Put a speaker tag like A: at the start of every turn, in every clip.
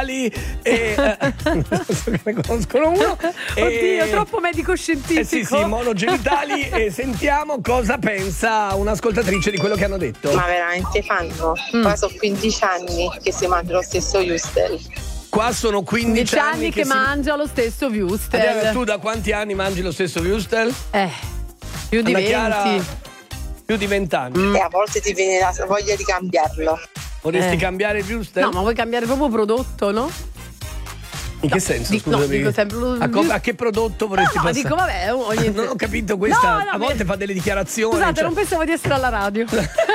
A: genitali e ne conoscono uno.
B: Oddio, troppo medico scientifico.
A: Sì, monogenitali. E sentiamo cosa pensa un'ascoltatrice di quello che hanno detto.
C: Ma veramente fanno? Qua sono 15 anni che si mangia lo stesso Wustel.
A: Qua sono 15
B: anni che mangia lo stesso Wustel.
A: Tu da quanti anni mangi lo stesso Wustel?
B: Più di 20.
A: Più di 20 anni.
C: E a volte ti viene la voglia di cambiarlo.
A: Vorresti cambiare il Wustel?
B: No, ma vuoi cambiare proprio prodotto, no?
A: In che senso, scusami?
B: No, dico sempre
A: a che prodotto vorresti passare?
B: Dico vabbè,
A: non ho capito questa.
B: No,
A: a volte fa delle dichiarazioni.
B: Scusate, non pensavo di essere alla radio.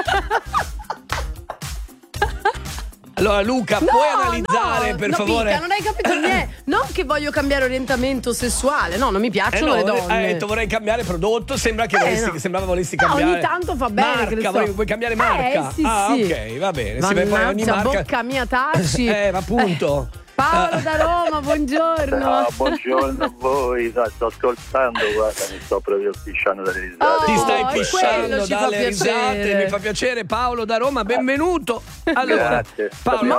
A: Allora Luca, puoi analizzare per favore?
B: Mica, non hai capito niente. Non che voglio cambiare orientamento sessuale, no, non mi piacciono le donne.
A: Hai detto vorrei cambiare prodotto, sembrava volessi cambiare.
B: Ogni tanto fa bene.
A: Marca, vuoi cambiare marca?
B: Sì.
A: Ok, va bene.
B: Mannaggia,
A: ogni marca...
B: bocca mia taci.
A: Appunto.
B: Paolo da Roma, buongiorno.
D: Buongiorno a voi, sto ascoltando, guarda, mi sto proprio pisciando dalle risate.
A: Ti stai pisciando
B: ci fa
A: dalle risate, mi fa piacere. Paolo da Roma, benvenuto. Allora,
D: grazie.
A: Paolo,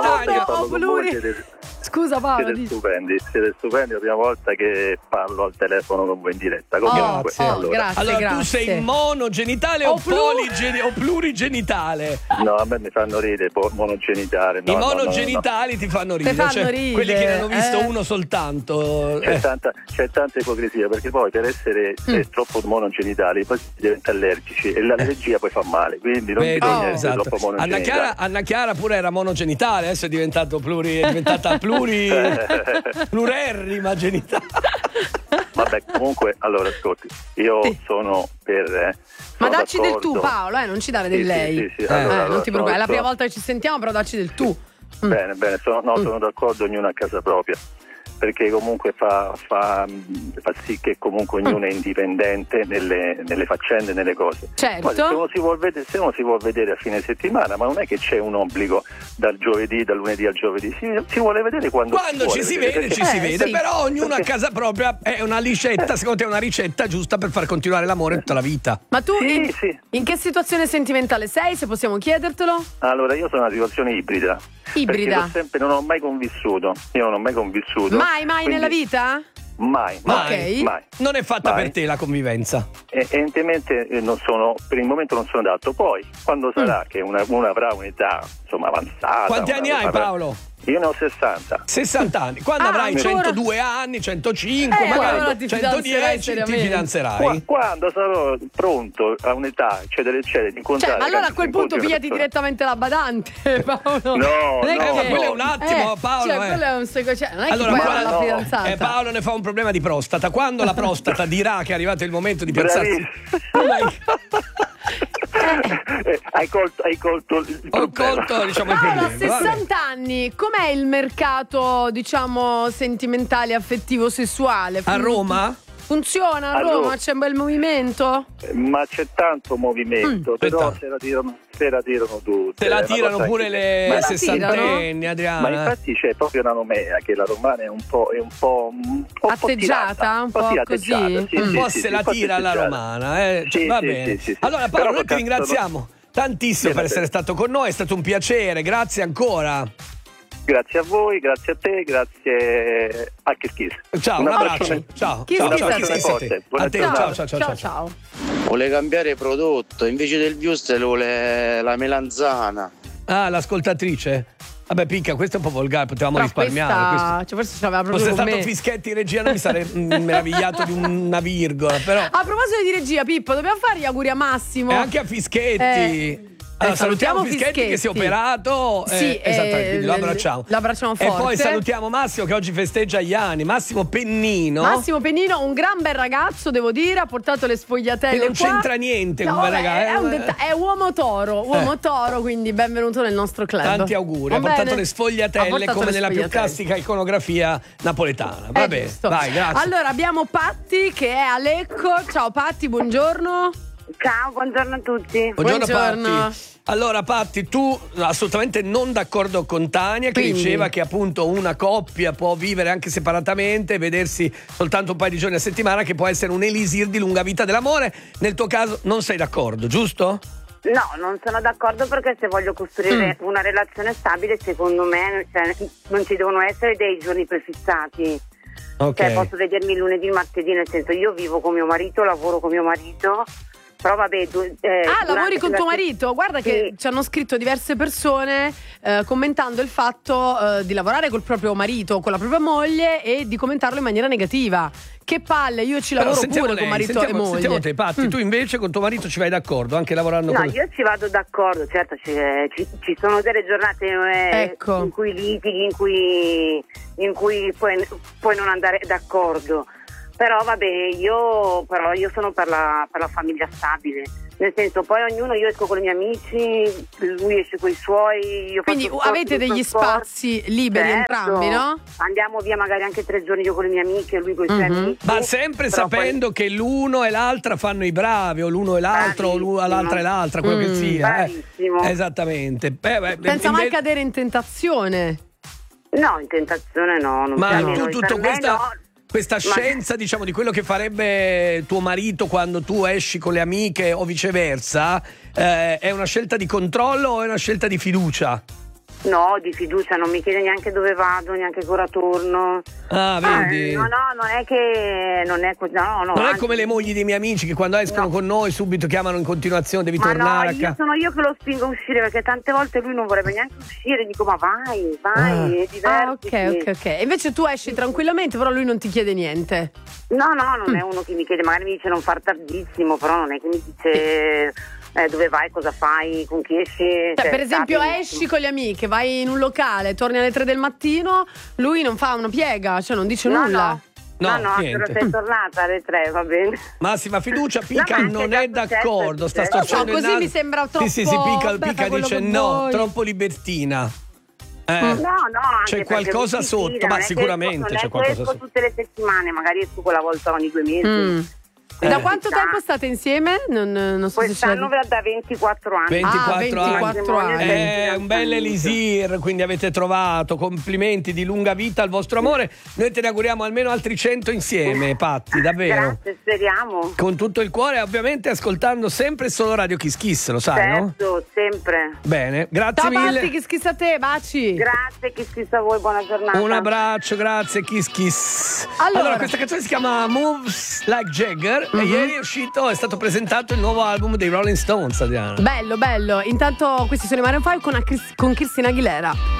B: Scusa Paolo.
D: Siete stupendi, è la prima volta che parlo al telefono con voi in diretta. Comunque,
B: grazie.
A: Tu sei monogenitale o plurigenitale?
D: No, a me mi fanno ridere, monogenitale.
A: I monogenitali ti fanno ridere. Quelli che ne hanno visto uno soltanto.
D: C'è tanta ipocrisia, perché poi per essere troppo monogenitali poi si diventa allergici e l'allergia poi fa male, quindi non bisogna essere troppo monogenitali.
A: Anna Chiara pure era monogenitale, adesso è diventata plurerrima genitale.
D: Vabbè, comunque, allora ascolti, io sono per...
B: Ma dacci del tu, Paolo, non ci dare del lei.
D: Sì. Allora,
B: non ti preoccupare, è la prima volta che ci sentiamo, però dacci del tu.
D: Bene, sono d'accordo, ognuno a casa propria, perché comunque fa sì che comunque ognuno è indipendente nelle faccende, nelle cose.
B: Certo.
D: Poi, se uno si vuol vedere a fine settimana, ma non è che c'è un obbligo dal lunedì al giovedì, si vuole vedere quando
A: ci si vede, ci si vede, però ognuno a casa propria è una ricetta, secondo te è una ricetta giusta per far continuare l'amore tutta la vita. Ma tu
B: in che situazione sentimentale sei, se possiamo chiedertelo?
D: Allora, io sono in una situazione ibrida. Perché non ho mai convissuto.
B: Mai quindi... nella vita?
D: Mai.
A: Non è fatta per te la convivenza.
D: Evidentemente per il momento non sono adatto. Poi, quando sarà che uno avrà un'età insomma avanzata.
A: Quanti anni hai, Paolo?
D: Io ne ho 60.
A: 60 anni. Quando avrai
B: ancora?
A: 102 anni, 105, magari 110 ti fidanzerai.
D: Quando sarò pronto a un'età, eccetera, di incontrare.
B: Ma allora a quel punto pigliati direttamente la badante, Paolo.
D: No,
A: quello è un attimo, Paolo.
B: Quello è un secondo. Non è
A: allora,
B: che poi la fidanzata.
A: Paolo ne fa un problema di prostata. Quando la prostata dirà che è arrivato il momento di piazzarsi.
D: Hai colto il problema.
A: Diciamo, il problema.
B: A 60 anni, com'è il mercato, diciamo, sentimentale, affettivo, sessuale?
A: A Roma?
B: Funziona a Roma? C'è un bel movimento?
D: Ma c'è tanto movimento, però se la tirano tutte.
A: Se la tirano pure le sessantenni, Adriana.
D: Ma infatti c'è proprio una nomea che la romana è un po'
B: atteggiata, un po' così.
A: Un po' se la tira la romana, va bene. Allora Paolo, noi ti ringraziamo tantissimo per essere stato con noi, è stato un piacere, grazie ancora.
D: Grazie a voi, grazie a te, grazie a Kiss.
A: Ciao, un abbraccio. Ciao.
B: Ciao.
E: Vuole cambiare prodotto, invece del Wustel vuole la melanzana.
A: Ah, l'ascoltatrice? Vabbè, Picca, questo è un po' volgare, potevamo risparmiare.
B: Forse ce l'aveva proprio
A: fosse
B: con
A: stato
B: me.
A: Fischetti in regia non mi sarei meravigliato di una virgola, però.
B: A proposito di regia, Pippo, dobbiamo fare gli auguri a Massimo.
A: E anche a Fischetti. Allora, salutiamo Fischetti che si è operato. Esattamente, quindi lo abbracciamo.
B: Lo abbracciamo forte.
A: E poi salutiamo Massimo che oggi festeggia gli anni. Massimo Pennino, un gran bel ragazzo, devo dire, ha portato le sfogliatelle. Che non c'entra niente come ragazzo.
B: È uomo toro, quindi benvenuto nel nostro club.
A: Tanti auguri. Ha portato le sfogliatelle come nella più classica iconografia napoletana. Va bene, vai, grazie.
B: Allora abbiamo Patti che è a Lecco. Ciao Patti, buongiorno.
F: Ciao, buongiorno a tutti.
A: Buongiorno. Patti. Allora Patti, tu assolutamente non d'accordo con Tania che diceva che appunto una coppia può vivere anche separatamente e vedersi soltanto un paio di giorni a settimana, che può essere un elisir di lunga vita dell'amore. Nel tuo caso non sei d'accordo, giusto?
F: No, non sono d'accordo perché se voglio costruire una relazione stabile, secondo me non ci devono essere dei giorni prefissati.
A: Okay.
F: Cioè posso vedermi lunedì, martedì, nel senso io vivo con mio marito, lavoro con mio marito, però vabbè...
B: lavori con tuo marito? Guarda che ci hanno scritto diverse persone commentando il fatto di lavorare col proprio marito, con la propria moglie e di commentarlo in maniera negativa. Che palle, io ci lavoro pure con marito e moglie.
A: Sentiamo te, Patti, tu invece con tuo marito ci vai d'accordo, anche lavorando con...
F: No, io ci vado d'accordo, certo, ci sono delle giornate in cui litighi, in cui puoi non andare d'accordo. Però vabbè, io sono per la famiglia stabile. Nel senso, poi io esco con i miei amici, lui esce con i suoi.
B: Quindi avete degli spazi liberi entrambi, no?
F: Andiamo via magari anche 3 giorni io con le mie amiche e lui con i suoi amici.
A: Ma sempre sapendo che l'uno e l'altra fanno i bravi, o l'uno e l'altro, o l'altra e l'altra, quello che sia.
F: Bravissimo.
A: Esattamente.
B: Senza mai cadere in tentazione.
F: No, in tentazione no. Non
A: ma
F: tu
A: tutto questa scienza, diciamo, di quello che farebbe tuo marito quando tu esci con le amiche o viceversa, è una scelta di controllo o è una scelta di fiducia?
F: No, di fiducia, non mi chiede neanche dove vado, neanche che ora torno.
A: Ah, vedi?
F: No, non è che... Non è
A: come le mogli dei miei amici che quando escono con noi subito chiamano in continuazione, devi tornare a casa.
F: Sono io che lo spingo a uscire perché tante volte lui non vorrebbe neanche uscire, dico ma vai, è divertito.
B: Ok. Invece tu esci tranquillamente, però lui non ti chiede niente.
F: No, non è uno che mi chiede, magari mi dice non far tardissimo, però non è che mi dice... dove vai, cosa fai, con chi esci.
B: Per esempio esci con le amiche, vai in un locale, torni alle 3 del mattino, lui non fa una piega, cioè non dice nulla.
F: No, però sei tornata alle 3, va bene.
A: Massima fiducia, Pica non è d'accordo, sta storcendo il
B: naso. Così mi sembra troppo.
A: Sì, Pica dice no, troppo libertina.
F: No,
A: c'è qualcosa sotto, ma sicuramente c'è qualcosa sotto.
F: Esco tutte le settimane, magari esco quella volta ogni 2 mesi.
B: Da quanto tempo state insieme? Non so.
F: Quest'anno da 24 anni.
A: 24 anni. È un bel elisir, quindi avete trovato. Complimenti di lunga vita al vostro amore. Noi te ne auguriamo almeno altri 100 insieme, Patti, davvero.
F: Grazie, speriamo.
A: Con tutto il cuore, ovviamente ascoltando sempre solo Radio Kiss Kiss, lo sai, no?
F: Certo, sempre.
A: Bene, grazie mille.
B: Ciao Patti, Kiss Kiss a te, baci.
F: Grazie, Kiss Kiss a voi, buona giornata.
A: Un abbraccio, grazie, Kiss Kiss. Allora questa canzone si chiama Moves Like Jagger. E ieri è stato presentato il nuovo album dei Rolling Stones, Adriana.
B: Bello. Intanto questi sono i Maroon 5 con Christina Aguilera.